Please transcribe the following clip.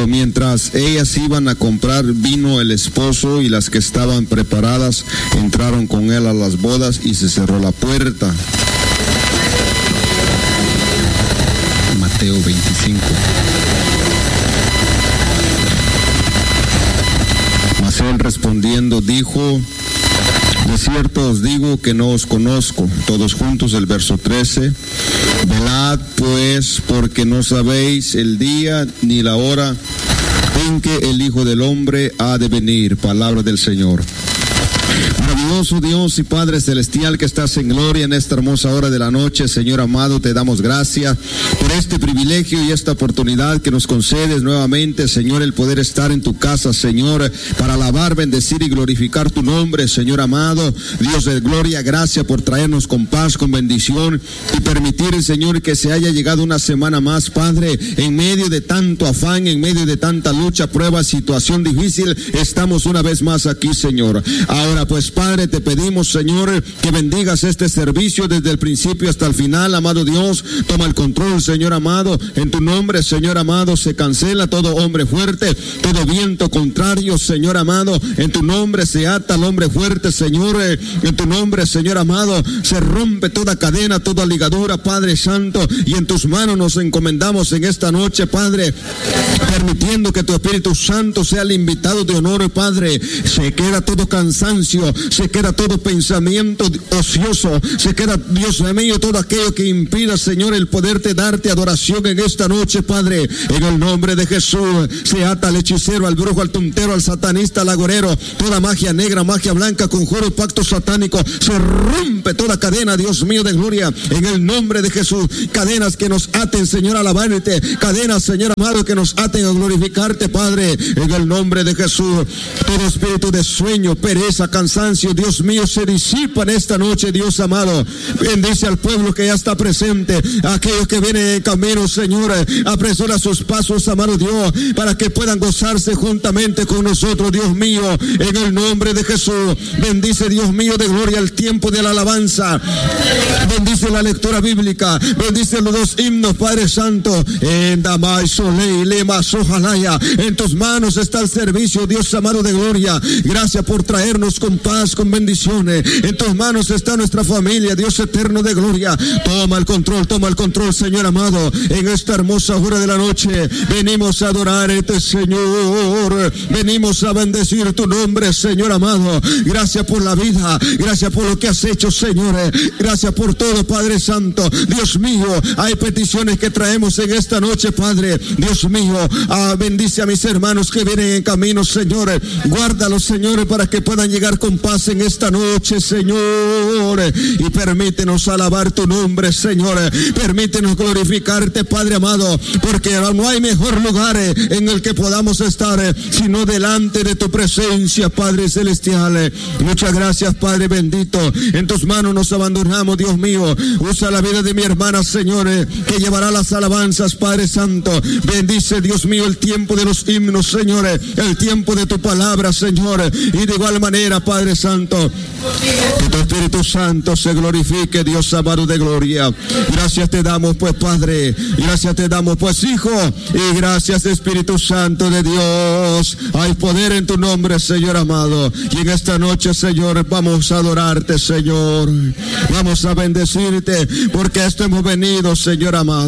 Pero mientras ellas iban a comprar, vino el esposo, y las que estaban preparadas entraron con él a las bodas y se cerró la puerta. Mateo 25. Mas él respondiendo dijo: de cierto os digo que no os conozco. Todos juntos el verso 13. Velad pues, porque no sabéis el día ni la hora en que el Hijo del Hombre ha de venir. Palabra del Señor. Maravilloso Dios y Padre Celestial, que estás en gloria en esta hermosa hora de la noche, Señor amado, te damos gracias por este privilegio y esta oportunidad que nos concedes nuevamente, Señor, el poder estar en tu casa, Señor, para alabar, bendecir y glorificar tu nombre, Señor amado. Dios de gloria, gracias por traernos con paz, con bendición, y permitir, Señor, que se haya llegado una semana más, Padre, en medio de tanto afán, en medio de tanta lucha, prueba, situación difícil, estamos una vez más aquí, Señor. Ahora pues, Padre, te pedimos, Señor, que bendigas este servicio desde el principio hasta el final, amado Dios. Toma el control, Señor amado. En tu nombre, Señor amado, se cancela todo hombre fuerte, todo viento contrario, Señor amado. En tu nombre se ata al hombre fuerte, Señor. En tu nombre, Señor amado, se rompe toda cadena, toda ligadura, Padre Santo. Y en tus manos nos encomendamos en esta noche, Padre, permitiendo que tu Espíritu Santo sea el invitado de honor, Padre. Se queda todo cansancio, se queda todo pensamiento ocioso, se queda, Dios mío, todo aquello que impida, Señor, el poderte darte adoración en esta noche, Padre. En el nombre de Jesús, se ata al hechicero, al brujo, al tontero, al satanista, al agorero, toda magia negra, magia blanca, conjuro, pacto satánico, se rompe toda cadena, Dios mío de gloria, en el nombre de Jesús. Cadenas que nos aten, Señor, a alabarte, cadenas, Señor amado, que nos aten a glorificarte, Padre, en el nombre de Jesús. Todo espíritu de sueño, pereza, cansancio, Dios mío, se disipa en esta noche, Dios amado. Bendice al pueblo que ya está presente, a aquellos que vienen en camino, Señor, apresura sus pasos, amado Dios, para que puedan gozarse juntamente con nosotros, Dios mío, en el nombre de Jesús. Bendice, Dios mío de gloria, el tiempo de la alabanza. Bendice la lectura bíblica, bendice los dos himnos, Padre Santo. En Damay, Solei, Lema, Sojalaya, en tus manos está el servicio, Dios amado de gloria. Gracias por traernos con paz, con bendiciones. En tus manos está nuestra familia, Dios eterno de gloria. Toma el control, Señor amado. En esta hermosa hora de la noche venimos a adorarte, Señor. Venimos a bendecir tu nombre, Señor amado. Gracias por la vida, gracias por lo que has hecho, Señor. Gracias por todo, Padre Santo. Dios mío, hay peticiones que traemos en esta noche, Padre. Dios mío, bendice a mis hermanos que vienen en camino, Señor. Guárdalos, Señor, para que puedan llegar con paz en esta noche, Señor. Y permítenos alabar tu nombre, Señor. Permítenos glorificarte, Padre amado, porque no hay mejor lugar en el que podamos estar sino delante de tu presencia, Padre celestial. Muchas gracias, Padre bendito. En tus manos nos abandonamos, Dios mío. Usa la vida de mi hermana, Señor, que llevará las alabanzas, Padre Santo. Bendice, Dios mío, el tiempo de los himnos, Señor, el tiempo de tu palabra, Señor. Y de igual manera, Padre Santo, que tu Espíritu Santo se glorifique, Dios amado de gloria. Gracias te damos, pues, Padre. Gracias te damos, pues, Hijo. Y gracias, Espíritu Santo de Dios. Hay poder en tu nombre, Señor amado. Y en esta noche, Señor, vamos a adorarte, Señor. Vamos a bendecirte, porque a esto hemos venido, Señor amado.